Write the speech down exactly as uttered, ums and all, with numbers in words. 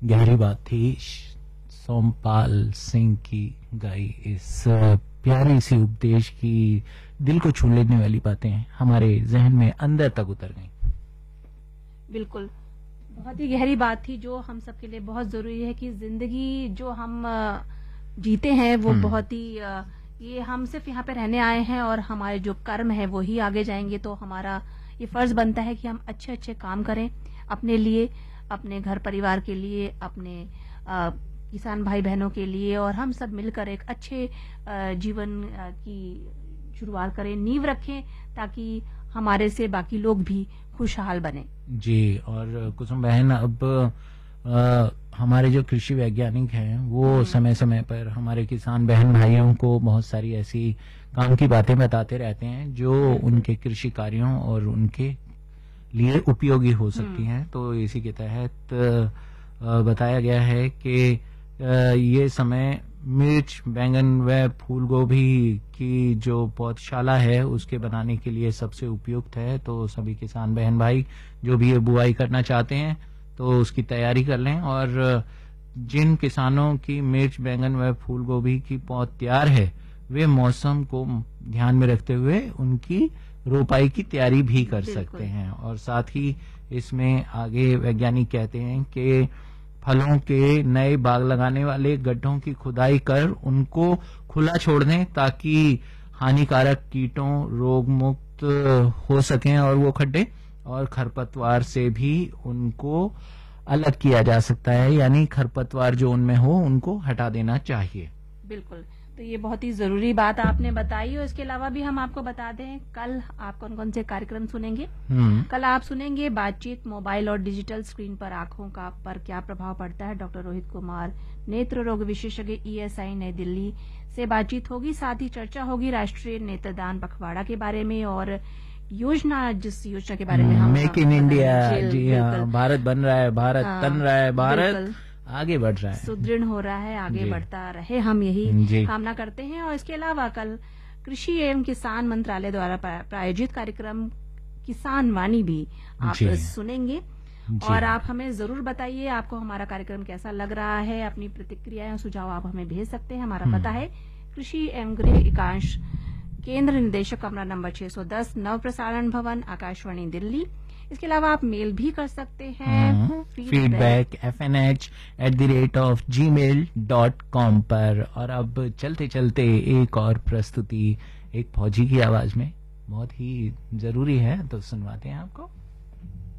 गहरी बात थी सोमपाल सिंह की गाई इस प्यारी सी उपदेश की, दिल को छू लेने वाली बातें हमारे जहन में अंदर तक उतर गई। बिल्कुल, बहुत ही गहरी बात थी जो हम सबके लिए बहुत जरूरी है कि जिंदगी जो हम जीते हैं वो बहुत ही, ये हम सिर्फ यहाँ पे रहने आए हैं और हमारे जो कर्म है वो ही आगे जाएंगे। तो हमारा ये फर्ज बनता है कि हम अच्छे अच्छे काम करें अपने लिए, अपने घर परिवार के लिए, अपने आ, किसान भाई बहनों के लिए, और हम सब मिलकर एक अच्छे आ, जीवन आ, की शुरुआत करें, नींव रखें, ताकि हमारे से बाकी लोग भी खुशहाल बने। जी, और कुसुम बहन, अब आ, हमारे जो कृषि वैज्ञानिक हैं वो समय समय पर हमारे किसान बहन भाइयों को बहुत सारी ऐसी काम की बातें बताते रहते हैं जो उनके कृषि कार्यों और उनके लिए उपयोगी हो सकती हैं। तो इसी के तहत बताया गया है कि ये समय मिर्च, बैंगन व फूल गोभी की जो पौधशाला है उसके बनाने के लिए सबसे उपयुक्त है। तो सभी किसान बहन भाई जो भी ये बुआई करना चाहते हैं तो उसकी तैयारी कर लें, और जिन किसानों की मिर्च, बैंगन व फूल गोभी की पौध तैयार है वे मौसम को ध्यान में रखते हुए उनकी रोपाई की तैयारी भी कर सकते हैं। और साथ ही इसमें आगे वैज्ञानिक कहते हैं कि फलों के नए बाग लगाने वाले गड्ढों की खुदाई कर उनको खुला छोड़ दें ताकि हानिकारक कीटों रोग मुक्त हो सकें और वो खड्डे, और खरपतवार से भी उनको अलग किया जा सकता है, यानी खरपतवार जो उनमें हो उनको हटा देना चाहिए। बिल्कुल, तो ये बहुत ही जरूरी बात आपने बताई। और इसके अलावा भी हम आपको बता दें कल आप कौन कौन से कार्यक्रम सुनेंगे। कल आप सुनेंगे बातचीत, मोबाइल और डिजिटल स्क्रीन पर आंखों का पर क्या प्रभाव पड़ता है। डॉक्टर रोहित कुमार, नेत्र रोग विशेषज्ञ, ईएसआई नई दिल्ली से बातचीत होगी। साथ ही चर्चा होगी राष्ट्रीय नेत्रदान पखवाड़ा के बारे में और योजना, जिस योजना के बारे में हम मेक इन इंडिया, जी हाँ, भारत बन रहा है, भारत तन रहा है, भारत आगे बढ़ रहा है, सुदृढ़ हो रहा है, आगे बढ़ता रहे, हम यही कामना करते हैं। और इसके अलावा कल कृषि एवं किसान मंत्रालय द्वारा प्रायोजित कार्यक्रम किसान वाणी भी आप सुनेंगे। और आप हमें जरूर बताइए आपको हमारा कार्यक्रम कैसा लग रहा है। अपनी प्रतिक्रियाएं और सुझाव आप हमें भेज सकते हैं। हमारा पता है कृषि एवं गृह एकांश, केंद्र निदेशक, कमरा नंबर छह सौ दस, नव प्रसारण भवन, आकाशवाणी दिल्ली। इसके अलावा आप मेल भी कर सकते हैं feedback F N H at the rate of ji mail dot com पर। और अब चलते चलते एक और प्रस्तुति एक फौजी की आवाज में बहुत ही जरूरी है, तो सुनवाते हैं आपको।